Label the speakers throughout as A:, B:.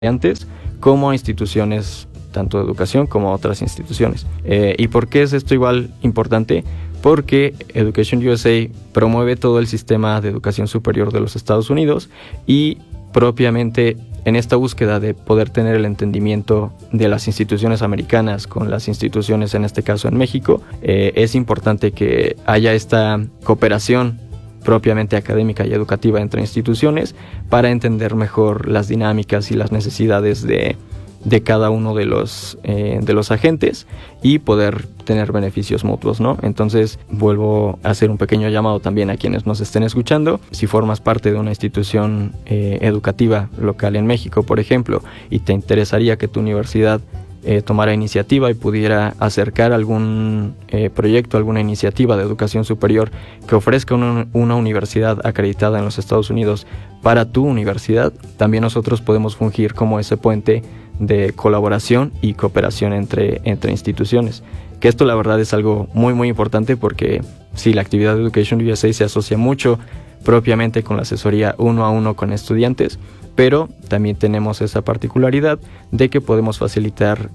A: estudiantes como a instituciones tanto de educación como a otras instituciones. ¿Y por qué es esto igual importante? Porque Education USA promueve todo el sistema de educación superior de los Estados Unidos y propiamente en esta búsqueda de poder tener el entendimiento de las instituciones americanas con las instituciones, en este caso en México, es importante que haya esta cooperación propiamente académica y educativa entre instituciones para entender mejor las dinámicas y las necesidades de cada uno de los agentes y poder tener beneficios mutuos, ¿no? Entonces vuelvo a hacer un pequeño llamado también a quienes nos estén escuchando. Si formas parte de una institución educativa local en México, por ejemplo, y te interesaría que tu universidad tomara iniciativa y pudiera acercar algún proyecto, alguna iniciativa de educación superior que ofrezca una universidad acreditada en los Estados Unidos para tu universidad, también nosotros podemos fungir como ese puente de colaboración y cooperación entre instituciones. Que esto la verdad es algo muy muy importante porque sí, la actividad de Education USA se asocia mucho propiamente con la asesoría uno a uno con estudiantes, pero también tenemos esa particularidad de que podemos facilitar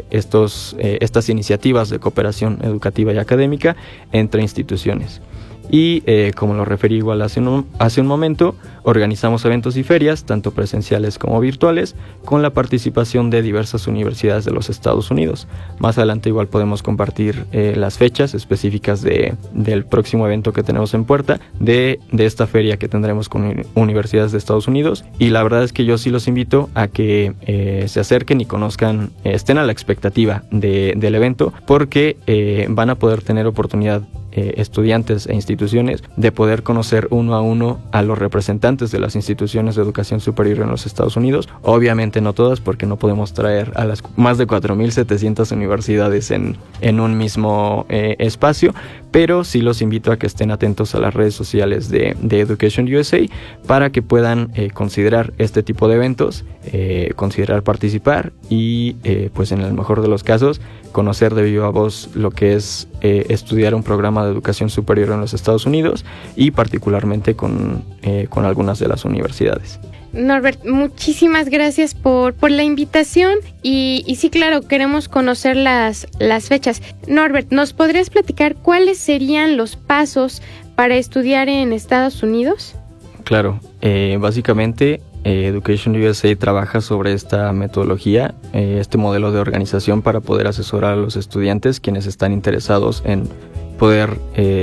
A: estas iniciativas de cooperación educativa y académica entre instituciones. Y como lo referí igual hace un momento, organizamos eventos y ferias, tanto presenciales como virtuales, con la participación de diversas universidades de los Estados Unidos. Más adelante igual podemos compartir las fechas específicas del próximo evento que tenemos en puerta, de esta feria que tendremos con universidades de Estados Unidos. Y la verdad es que yo sí los invito a que se acerquen y conozcan, estén a la expectativa del evento, porque van a poder tener oportunidad estudiantes e instituciones de poder conocer uno a uno a los representantes de las instituciones de educación superior en los Estados Unidos. Obviamente no todas, porque no podemos traer a las más de 4.700 universidades en un mismo espacio, pero sí los invito a que estén atentos a las redes sociales de Education USA para que puedan considerar este tipo de eventos, considerar participar y pues en el mejor de los casos conocer de viva voz lo que es estudiar un programa de educación superior en los Estados Unidos y particularmente con algunas de las universidades.
B: Norbert, muchísimas gracias por la invitación y sí, claro, queremos conocer las fechas. Norbert, ¿nos podrías platicar cuáles serían los pasos para estudiar en Estados Unidos?
A: Claro, básicamente Education USA trabaja sobre esta metodología, este modelo de organización para poder asesorar a los estudiantes quienes están interesados en poder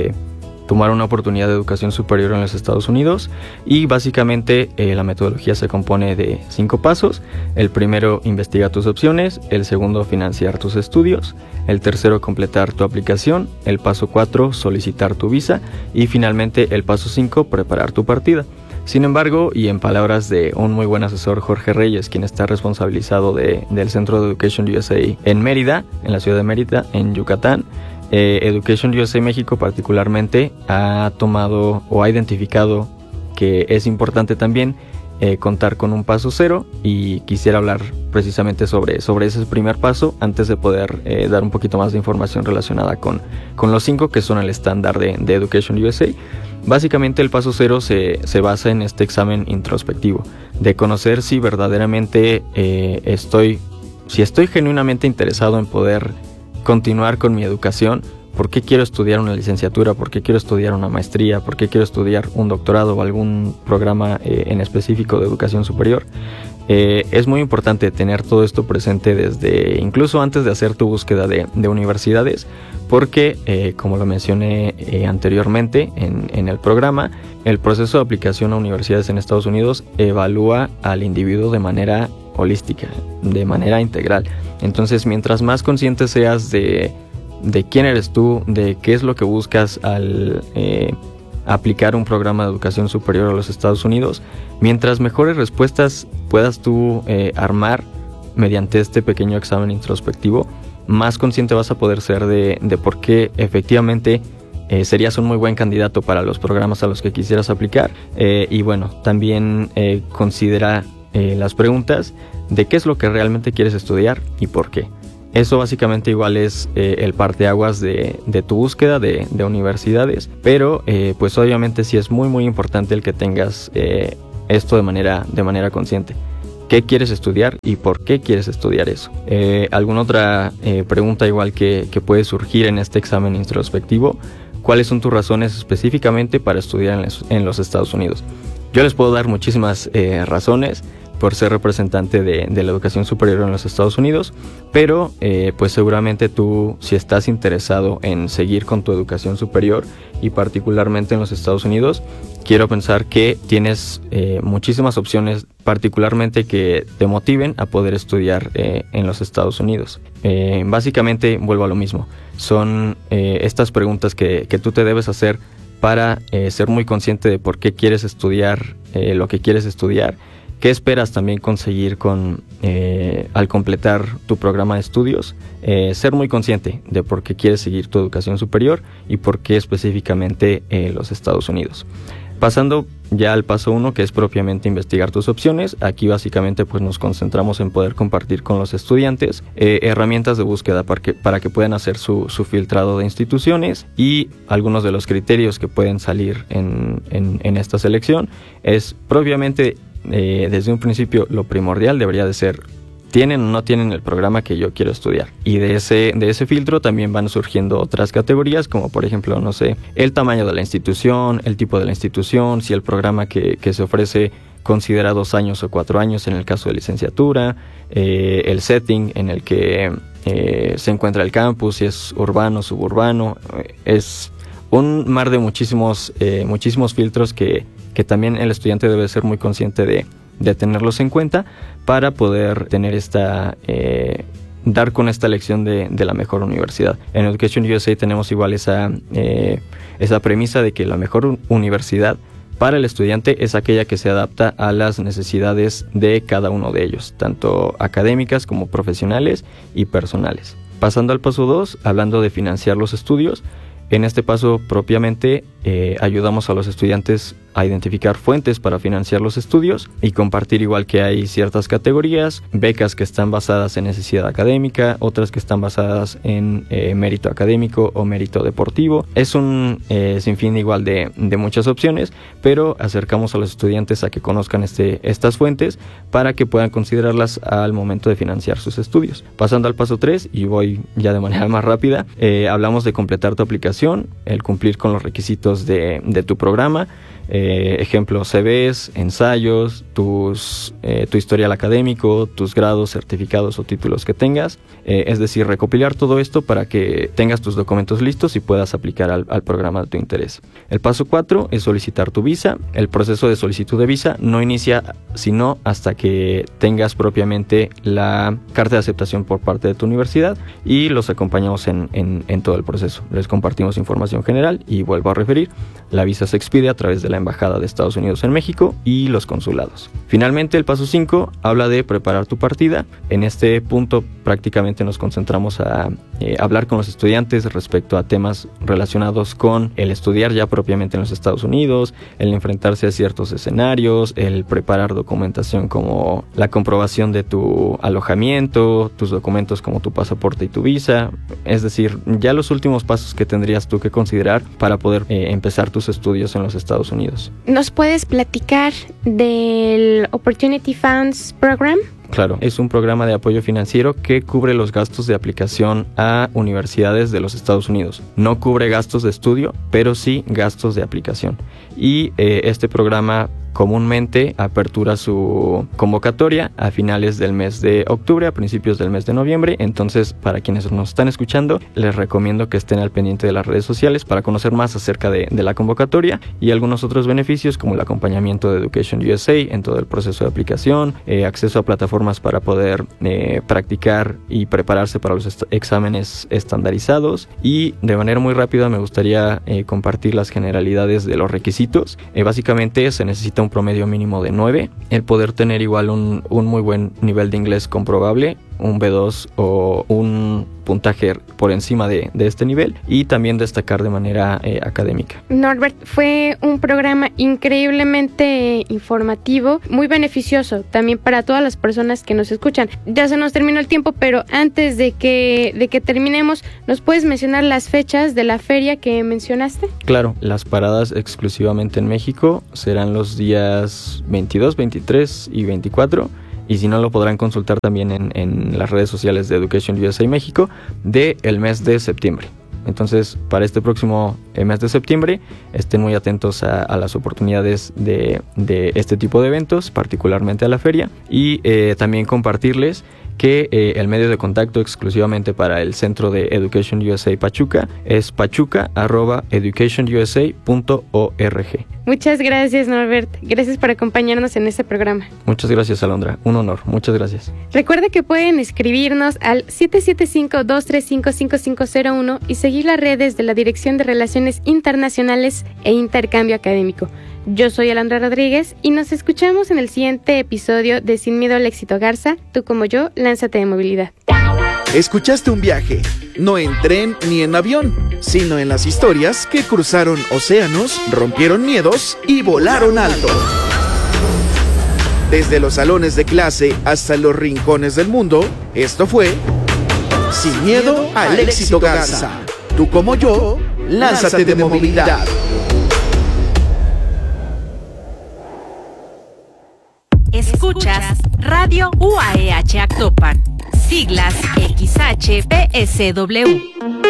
A: tomar una oportunidad de educación superior en los Estados Unidos. Y básicamente la metodología se compone de 5 pasos. El primero, investiga tus opciones. El segundo, financiar tus estudios. El tercero, completar tu aplicación. El paso 4, solicitar tu visa. Y finalmente el paso 5, preparar tu partida. Sin embargo, y en palabras de un muy buen asesor, Jorge Reyes, quien está responsabilizado del Centro de Education USA en Mérida, en la ciudad de Mérida, en Yucatán, Education USA México particularmente ha tomado o ha identificado que es importante también contar con un paso 0, y quisiera hablar precisamente sobre ese primer paso antes de poder dar un poquito más de información relacionada con los 5 que son el estándar de Education USA. Básicamente el paso 0 se basa en este examen introspectivo, de conocer si verdaderamente si estoy genuinamente interesado en poder continuar con mi educación. ¿Por qué quiero estudiar una licenciatura? ¿Por qué quiero estudiar una maestría? ¿Por qué quiero estudiar un doctorado o algún programa en específico de educación superior? Es muy importante tener todo esto presente desde incluso antes de hacer tu búsqueda de universidades, porque como lo mencioné anteriormente en el programa, el proceso de aplicación a universidades en Estados Unidos evalúa al individuo de manera holística, de manera integral. Entonces, mientras más consciente seas de quién eres tú, de qué es lo que buscas al aplicar un programa de educación superior a los Estados Unidos, mientras mejores respuestas puedas tú armar mediante este pequeño examen introspectivo, más consciente vas a poder ser de por qué efectivamente serías un muy buen candidato para los programas a los que quisieras aplicar. Y bueno, también considera las preguntas de qué es lo que realmente quieres estudiar y por qué. Eso básicamente igual es el parteaguas de tu búsqueda de universidades, pero pues obviamente sí es muy muy importante el que tengas esto de manera consciente. qué quieres estudiar y por qué quieres estudiar eso. ¿Alguna otra pregunta igual que puede surgir en este examen introspectivo? ¿Cuáles son tus razones específicamente para estudiar en los Estados Unidos? Yo les puedo dar muchísimas razones por ser representante de la educación superior en los Estados Unidos, pero pues seguramente tú, si estás interesado en seguir con tu educación superior y particularmente en los Estados Unidos, quiero pensar que tienes muchísimas opciones, particularmente que te motiven a poder estudiar en los Estados Unidos. Básicamente vuelvo a lo mismo, son estas preguntas que tú te debes hacer para ser muy consciente de por qué quieres estudiar lo que quieres estudiar. ¿Qué esperas también conseguir al completar tu programa de estudios? Ser muy consciente de por qué quieres seguir tu educación superior y por qué específicamente los Estados Unidos. Pasando ya al paso 1, que es propiamente investigar tus opciones. Aquí básicamente pues nos concentramos en poder compartir con los estudiantes herramientas de búsqueda para que puedan hacer su filtrado de instituciones, y algunos de los criterios que pueden salir en esta selección es propiamente desde un principio lo primordial debería de ser: ¿tienen o no tienen el programa que yo quiero estudiar? Y de ese filtro también van surgiendo otras categorías, como por ejemplo, no sé, el tamaño de la institución, el tipo de la institución, si el programa que se ofrece considera 2 años o 4 años en el caso de licenciatura, el setting en el que se encuentra el campus, si es urbano, suburbano. Es un mar de muchísimos filtros que también el estudiante debe ser muy consciente de tenerlos en cuenta para poder tener dar con esta elección de la mejor universidad. En Education USA tenemos igual esa premisa de que la mejor universidad para el estudiante es aquella que se adapta a las necesidades de cada uno de ellos, tanto académicas como profesionales y personales. Pasando al paso 2, hablando de financiar los estudios. En este paso propiamente ayudamos a los estudiantes a identificar fuentes para financiar los estudios y compartir igual que hay ciertas categorías, becas que están basadas en necesidad académica, otras que están basadas en mérito académico o mérito deportivo. Es un sinfín igual de muchas opciones, pero acercamos a los estudiantes a que conozcan estas fuentes para que puedan considerarlas al momento de financiar sus estudios. Pasando al paso 3, y voy ya de manera más rápida, hablamos de completar tu aplicación, el cumplir con los requisitos de tu programa. Ejemplo, CVs, ensayos, tu historial académico, tus grados, certificados o títulos que tengas. Es decir, recopilar todo esto para que tengas tus documentos listos y puedas aplicar al programa de tu interés. El paso 4 es solicitar tu visa. El proceso de solicitud de visa no inicia sino hasta que tengas propiamente la carta de aceptación por parte de tu universidad, y los acompañamos en todo el proceso. Les compartimos información general y vuelvo a referir, la visa se expide a través de la Embajada de Estados Unidos en México y los consulados. Finalmente, el paso 5 habla de preparar tu partida. En este punto prácticamente nos concentramos a hablar con los estudiantes respecto a temas relacionados con el estudiar ya propiamente en los Estados Unidos, el enfrentarse a ciertos escenarios, el preparar documentación como la comprobación de tu alojamiento, tus documentos como tu pasaporte y tu visa. Es decir, ya los últimos pasos que tendrías tú que considerar para poder empezar tus estudios en los Estados Unidos.
B: ¿Nos puedes platicar del Opportunity Funds Program?
A: Claro, es un programa de apoyo financiero que cubre los gastos de aplicación a universidades de los Estados Unidos. No cubre gastos de estudio, pero sí gastos de aplicación. Y este programa comúnmente apertura su convocatoria a finales del mes de octubre, a principios del mes de noviembre. Entonces, para quienes nos están escuchando, les recomiendo que estén al pendiente de las redes sociales para conocer más acerca de la convocatoria y algunos otros beneficios, como el acompañamiento de Education USA en todo el proceso de aplicación, acceso a plataformas para poder practicar y prepararse para los exámenes estandarizados. Y de manera muy rápida me gustaría compartir las generalidades de los requisitos. Básicamente se necesita un promedio mínimo de 9, el poder tener igual un muy buen nivel de inglés comprobable, un B2 o un puntaje por encima de este nivel, y también destacar de manera académica.
B: Norbert, fue un programa increíblemente informativo, muy beneficioso también para todas las personas que nos escuchan. Ya se nos terminó el tiempo, pero antes de que terminemos, ¿nos puedes mencionar las fechas de la feria que mencionaste?
A: Claro, las paradas exclusivamente en México serán los días 22, 23 y 24. y si no lo podrán consultar también en las redes sociales de Education USA México del mes de septiembre. Entonces, para este próximo mes de septiembre, estén muy atentos a las oportunidades de este tipo de eventos, particularmente a la feria, y también compartirles que el medio de contacto exclusivamente para el Centro de Education USA Pachuca es pachuca@educationusa.org.
B: Muchas gracias, Norbert. Gracias por acompañarnos en este programa.
A: Muchas gracias, Alondra. Un honor. Muchas gracias.
B: Recuerda que pueden escribirnos al 775-235-5501 y seguir las redes de la Dirección de Relaciones Internacionales e Intercambio Académico. Yo soy Alondra Rodríguez y nos escuchamos en el siguiente episodio de Sin Miedo al Éxito Garza. Tú como yo, lánzate de movilidad.
C: Escuchaste un viaje, no en tren ni en avión, sino en las historias que cruzaron océanos, rompieron miedos y volaron alto. Desde los salones de clase hasta los rincones del mundo, esto fue Sin Miedo al Éxito Garza. Tú como yo, lánzate de movilidad.
D: Escuchas Radio UAEH Actopan, siglas XHPSW,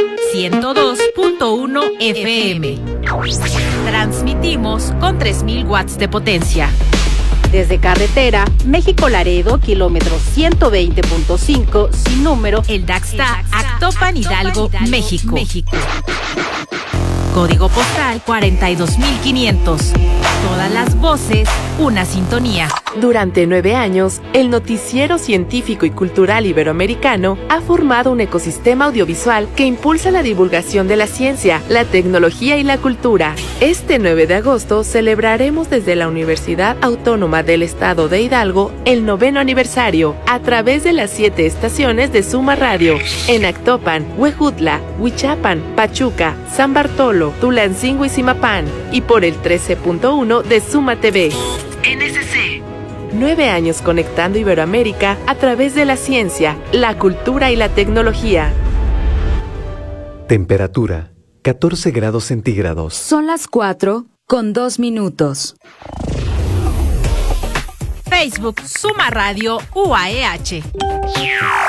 D: 102.1 FM. Transmitimos con 3000 watts de potencia. Desde carretera, México-Laredo, kilómetro 120.5, sin número, el Daxta, Actopan, Hidalgo, México. Código postal 42500. Todas las voces, una sintonía.
E: Durante 9 años, el noticiero científico y cultural iberoamericano ha formado un ecosistema audiovisual que impulsa la divulgación de la ciencia, la tecnología y la cultura. Este 9 de agosto celebraremos desde la Universidad Autónoma del Estado de Hidalgo el 9º aniversario a través de las 7 estaciones de Suma Radio en Actopan, Huejutla, Huichapan, Pachuca, San Bartolo, Tulancingo y Zimapán, y por el 13.1 de Suma TV. NSC. 9 años conectando Iberoamérica a través de la ciencia, la cultura y la tecnología.
F: Temperatura, 14 grados centígrados.
G: Son las 4:02.
D: Facebook Suma Radio UAEH.